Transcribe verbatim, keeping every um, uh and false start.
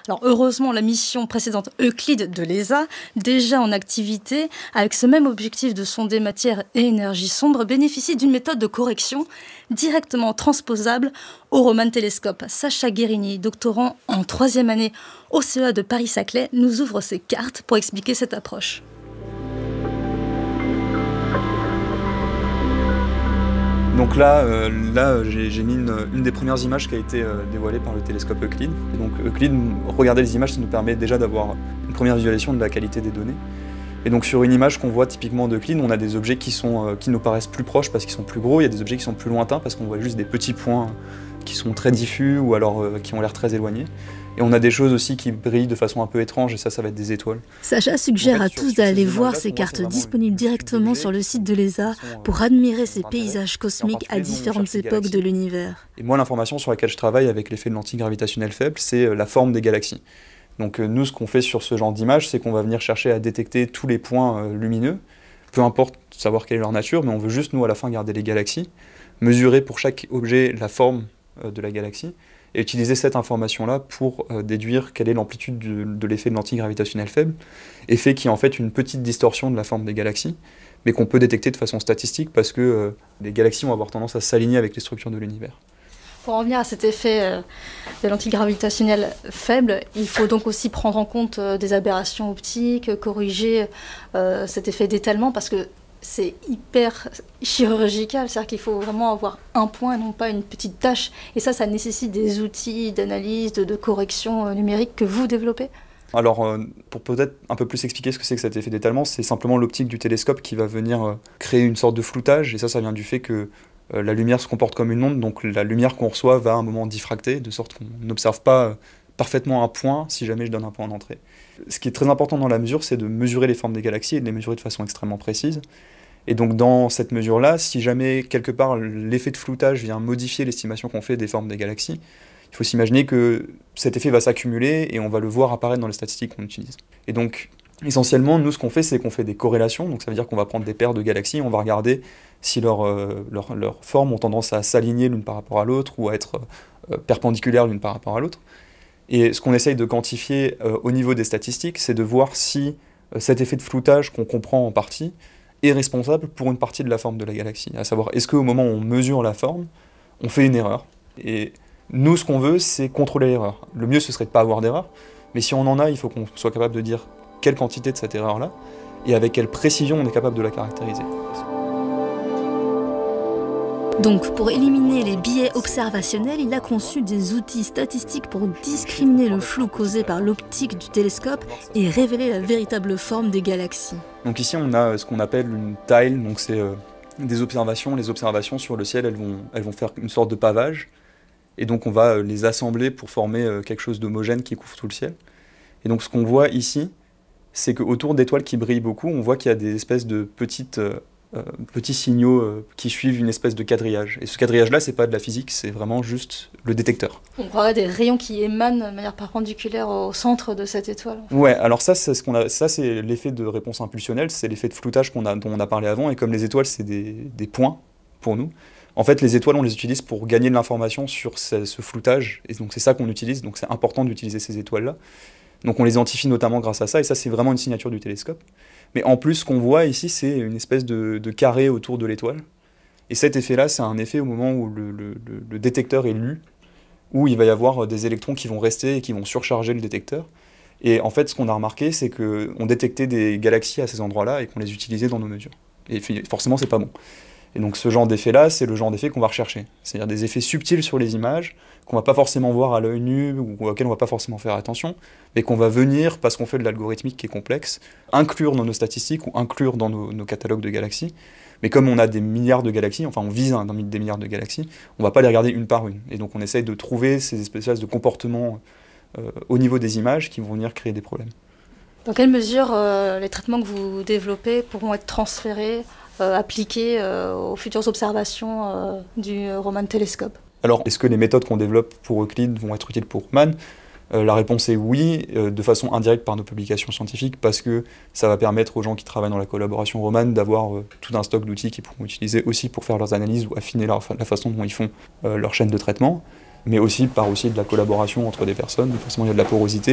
Alors heureusement, la mission précédente Euclide de l'E S A, déjà en activité, avec ce même objectif de sonder matière et énergie sombre, bénéficie d'une méthode de correction directement transposable au Roman Telescope. Sacha Guérini, doctorant en troisième année au C E A de Paris-Saclay, nous ouvre ses cartes pour expliquer cette approche. Donc là, euh, là j'ai, j'ai mis une, une des premières images qui a été euh, dévoilée par le télescope Euclide. Et donc Euclide, regarder les images, ça nous permet déjà d'avoir une première visualisation de la qualité des données. Et donc sur une image qu'on voit typiquement d'Euclide, on a des objets qui, sont, euh, qui nous paraissent plus proches parce qu'ils sont plus gros, il y a des objets qui sont plus lointains parce qu'on voit juste des petits points qui sont très diffus ou alors euh, qui ont l'air très éloignés. Et on a des choses aussi qui brillent de façon un peu étrange, et ça, ça va être des étoiles. Sacha suggère à tous d'aller voir ces cartes disponibles directement sur le site de l'E S A pour admirer ces paysages cosmiques à différentes époques de l'univers. Et moi, l'information sur laquelle je travaille avec l'effet de lentille gravitationnelle faible, c'est la forme des galaxies. Donc nous, ce qu'on fait sur ce genre d'image, c'est qu'on va venir chercher à détecter tous les points lumineux, peu importe savoir quelle est leur nature, mais on veut juste, nous, à la fin, garder les galaxies, mesurer pour chaque objet la forme de la galaxie, et utiliser cette information-là pour euh, déduire quelle est l'amplitude de, de l'effet de lentille gravitationnelle faible, effet qui est en fait une petite distorsion de la forme des galaxies, mais qu'on peut détecter de façon statistique parce que euh, les galaxies vont avoir tendance à s'aligner avec les structures de l'univers. Pour en revenir à cet effet euh, de lentille gravitationnelle faible, il faut donc aussi prendre en compte euh, des aberrations optiques, corriger euh, cet effet d'étalement, parce que c'est hyper chirurgical, c'est-à-dire qu'il faut vraiment avoir un point et non pas une petite tache. Et ça, ça nécessite des outils d'analyse, de, de correction numérique que vous développez. Alors, euh, pour peut-être un peu plus expliquer ce que c'est que cet effet d'étalement, c'est simplement l'optique du télescope qui va venir euh, créer une sorte de floutage. Et ça, ça vient du fait que euh, la lumière se comporte comme une onde, donc la lumière qu'on reçoit va à un moment diffracter, de sorte qu'on n'observe pas euh, parfaitement un point si jamais je donne un point en entrée. Ce qui est très important dans la mesure, c'est de mesurer les formes des galaxies et de les mesurer de façon extrêmement précise. Et donc dans cette mesure-là, si jamais quelque part l'effet de floutage vient modifier l'estimation qu'on fait des formes des galaxies, il faut s'imaginer que cet effet va s'accumuler et on va le voir apparaître dans les statistiques qu'on utilise. Et donc essentiellement, nous ce qu'on fait, c'est qu'on fait des corrélations, donc ça veut dire qu'on va prendre des paires de galaxies, on va regarder si leurs euh, leur, leur formes ont tendance à s'aligner l'une par rapport à l'autre ou à être euh, perpendiculaires l'une par rapport à l'autre. Et ce qu'on essaye de quantifier euh, au niveau des statistiques, c'est de voir si euh, cet effet de floutage qu'on comprend en partie est responsable pour une partie de la forme de la galaxie. À savoir, est-ce qu'au moment où on mesure la forme, on fait une erreur? Et nous, ce qu'on veut, c'est contrôler l'erreur. Le mieux, ce serait de ne pas avoir d'erreur, mais si on en a, il faut qu'on soit capable de dire quelle quantité de cette erreur-là, et avec quelle précision on est capable de la caractériser. Donc, pour éliminer les biais observationnels, il a conçu des outils statistiques pour discriminer le flou causé par l'optique du télescope et révéler la véritable forme des galaxies. Donc ici, on a ce qu'on appelle une tile, donc c'est euh, des observations. Les observations sur le ciel, elles vont, elles vont faire une sorte de pavage, et donc on va euh, les assembler pour former euh, quelque chose d'homogène qui couvre tout le ciel. Et donc ce qu'on voit ici, c'est qu'autour d'étoiles qui brillent beaucoup, on voit qu'il y a des espèces de petites... Euh, Euh, petits signaux euh, qui suivent une espèce de quadrillage. Et ce quadrillage-là, c'est pas de la physique, c'est vraiment juste le détecteur. On croirait des rayons qui émanent de manière perpendiculaire au centre de cette étoile. Ouais, alors ça, c'est ce qu'on a, ça, c'est l'effet de réponse impulsionnelle, c'est l'effet de floutage qu'on a, dont on a parlé avant, et comme les étoiles, c'est des, des points pour nous, en fait, les étoiles, on les utilise pour gagner de l'information sur ce, ce floutage, et donc c'est ça qu'on utilise, donc c'est important d'utiliser ces étoiles-là. Donc on les identifie notamment grâce à ça, et ça, c'est vraiment une signature du télescope. Mais en plus, ce qu'on voit ici, c'est une espèce de, de carré autour de l'étoile. Et cet effet-là, c'est un effet au moment où le, le, le détecteur est lu, où il va y avoir des électrons qui vont rester et qui vont surcharger le détecteur. Et en fait, ce qu'on a remarqué, c'est qu'on détectait des galaxies à ces endroits-là et qu'on les utilisait dans nos mesures. Et forcément, c'est pas bon. Et donc ce genre d'effet-là, c'est le genre d'effet qu'on va rechercher. C'est-à-dire des effets subtils sur les images, qu'on va pas forcément voir à l'œil nu, ou auxquels on va pas forcément faire attention, mais qu'on va venir, parce qu'on fait de l'algorithmique qui est complexe, inclure dans nos statistiques ou inclure dans nos, nos catalogues de galaxies. Mais comme on a des milliards de galaxies, enfin on vise un, des milliards de galaxies, on va pas les regarder une par une. Et donc on essaye de trouver ces espèces de comportements euh, au niveau des images qui vont venir créer des problèmes. Dans quelle mesure euh, les traitements que vous développez pourront être transférés Euh, appliquées euh, aux futures observations euh, du Roman Telescope? Alors, est-ce que les méthodes qu'on développe pour Euclide vont être utiles pour Roman? euh, La réponse est oui, euh, de façon indirecte par nos publications scientifiques, parce que ça va permettre aux gens qui travaillent dans la collaboration Roman d'avoir euh, tout un stock d'outils qu'ils pourront utiliser aussi pour faire leurs analyses ou affiner leur, la façon dont ils font euh, leur chaîne de traitement, mais aussi par aussi de la collaboration entre des personnes. Forcément, il y a de la porosité.